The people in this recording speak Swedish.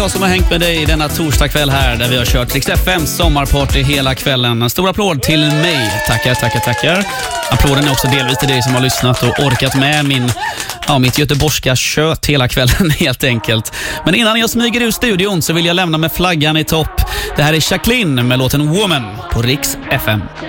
Jag som har hängt med dig denna torsdagkväll här där vi har kört Rix FM sommarparty hela kvällen. En stor applåd till mig. Tackar. Applåden är också delvis till dig som har lyssnat och orkat med mitt göteborgska kött hela kvällen helt enkelt. Men innan jag smyger ur studion så vill jag lämna med flaggan i topp. Det här är Jacqueline med låten Woman på Rix FM.